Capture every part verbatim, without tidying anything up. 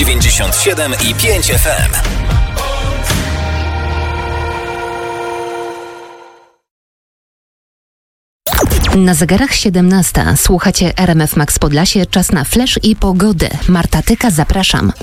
dziewięćdziesiąt siedem i pięć F M. Na zegarach siedemnasta. Słuchacie R M F Max Podlasie. Czas na flash i pogodę. Marta Tyka, zapraszam.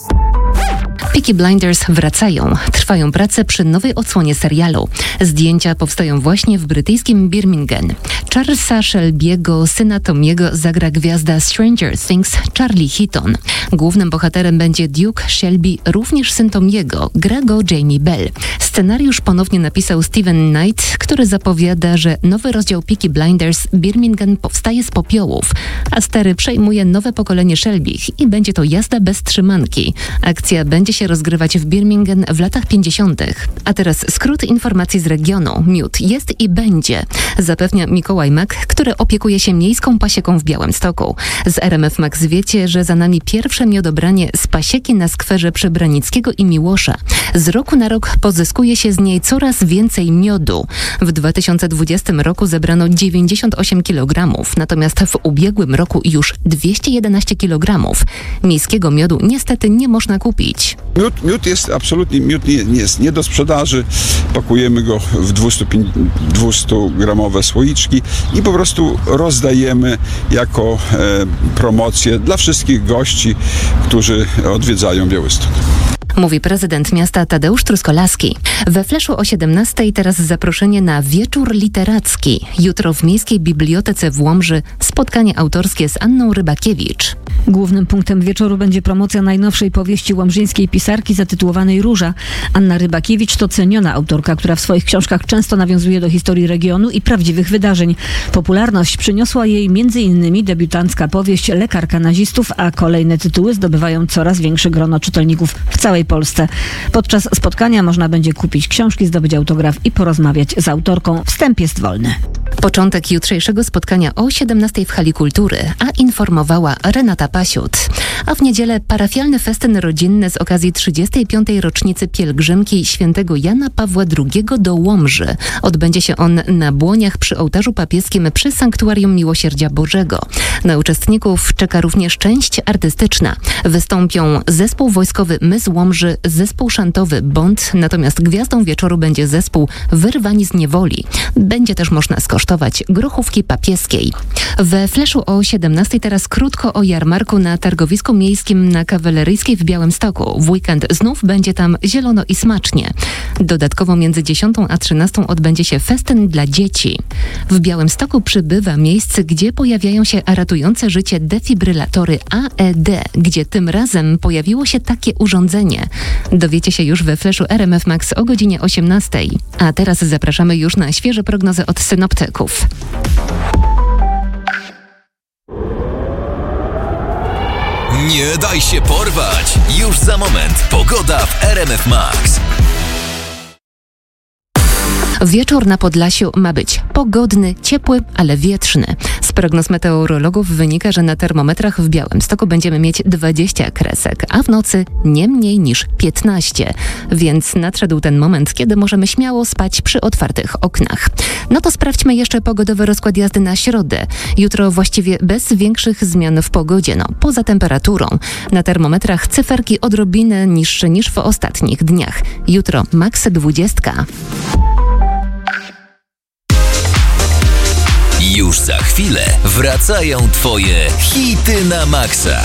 Peaky Blinders wracają. Trwają prace przy nowej odsłonie serialu. Zdjęcia powstają właśnie w brytyjskim Birmingham. Charlesa Shelby'ego, syna Tomiego, zagra gwiazda Stranger Things Charlie Heaton. Głównym bohaterem będzie Duke Shelby, również syn Tomiego. Gra go Jamie Bell. Scenariusz ponownie napisał Steven Knight, który zapowiada, że nowy rozdział Peaky Blinders Birmingham powstaje z popiołów, a stary przejmuje nowe pokolenie Shelby'ch i będzie to jazda bez trzymanki. Akcja będzie się rozgrywać w Birmingham w latach pięćdziesiątych. A teraz skrót informacji z regionu. Miód jest i będzie, zapewnia Mikołaj Mak, który opiekuje się miejską pasieką w Białymstoku. Z R M F Max wiecie, że za nami pierwsze miodobranie z pasieki na skwerze przy Branickiego i Miłosza. Z roku na rok pozyskuje się z niej coraz więcej miodu. W dwa tysiące dwudziestym roku zebrano dziewięćdziesiąt osiem kilogramów, natomiast w ubiegłym roku już dwieście jedenaście kilogramów. Miejskiego miodu niestety nie można kupić. Miód, miód jest absolutnie, miód nie, nie jest nie do sprzedaży. Pakujemy go w dwieście gramowe słoiczki i po prostu rozdajemy jako e, promocję dla wszystkich gości, którzy odwiedzają Białystok. Mówi prezydent miasta Tadeusz Truskolaski. We Fleszu o siedemnastej teraz zaproszenie na wieczór literacki. Jutro w Miejskiej Bibliotece w Łomży spotkanie autorskie z Anną Rybakiewicz. Głównym punktem wieczoru będzie promocja najnowszej powieści łomżyńskiej pisarki zatytułowanej Róża. Anna Rybakiewicz to ceniona autorka, która w swoich książkach często nawiązuje do historii regionu i prawdziwych wydarzeń. Popularność przyniosła jej między innymi debiutancka powieść Lekarka nazistów, a kolejne tytuły zdobywają coraz większe grono czytelników w całej Polsce. Podczas spotkania można będzie kupić książki, zdobyć autograf i porozmawiać z autorką. Wstęp jest wolny. Początek jutrzejszego spotkania o siedemnastej w Hali Kultury, a informowała Renata Pasiut. A w niedzielę parafialny festyn rodzinny z okazji trzydziestej piątej rocznicy pielgrzymki świętego Jana Pawła drugiego do Łomży. Odbędzie się on na Błoniach przy ołtarzu papieskim przy Sanktuarium Miłosierdzia Bożego. Na uczestników czeka również część artystyczna. Wystąpią zespół wojskowy My z Łomży, zespół szantowy Bond, natomiast gwiazdą wieczoru będzie zespół Wyrwani z niewoli. Będzie też można skosztować grochówki papieskiej. We Fleszu o siedemnastej teraz krótko o jarmarku na targowisku miejskim na Kawaleryjskiej w Białymstoku. W weekend znów będzie tam zielono i smacznie. Dodatkowo między dziesiątą a trzynastą odbędzie się festyn dla dzieci. W Białymstoku przybywa miejsc, gdzie pojawiają się ratujące życie defibrylatory A E D, gdzie tym razem pojawiło się takie urządzenie. Dowiecie się już we Fleszu R M F Max o godzinie osiemnastej. A teraz zapraszamy już na świeże prognozy od synoptyków. Nie daj się porwać! Już za moment pogoda w R M F Max. Wieczór na Podlasiu ma być pogodny, ciepły, ale wietrzny. Z prognoz meteorologów wynika, że na termometrach w Białymstoku będziemy mieć dwadzieścia kresek, a w nocy nie mniej niż piętnaście. Więc nadszedł ten moment, kiedy możemy śmiało spać przy otwartych oknach. No to sprawdźmy jeszcze pogodowy rozkład jazdy na środę. Jutro właściwie bez większych zmian w pogodzie, no poza temperaturą. Na termometrach cyferki odrobinę niższe niż w ostatnich dniach. Jutro maks dwudziestka. Już za chwilę wracają Twoje hity na maksa.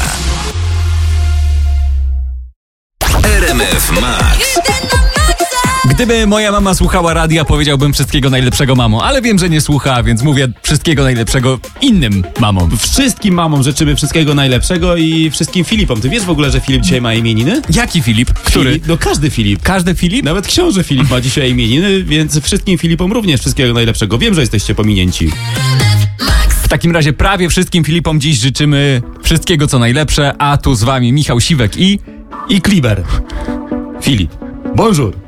R M F Max. Gdyby moja mama słuchała radia, powiedziałbym wszystkiego najlepszego mamo, ale wiem, że nie słucha, więc mówię wszystkiego najlepszego innym mamom. Wszystkim mamom życzymy wszystkiego najlepszego i wszystkim Filipom. Ty wiesz w ogóle, że Filip dzisiaj ma imieniny? Jaki Filip? Który? Filip, no każdy Filip. Każdy Filip? Nawet książę Filip ma dzisiaj imieniny, więc wszystkim Filipom również wszystkiego najlepszego. Wiem, że jesteście pominięci. W takim razie prawie wszystkim Filipom dziś życzymy wszystkiego co najlepsze, a tu z wami Michał Siwek i... I Kliber. Filip. Bonjour.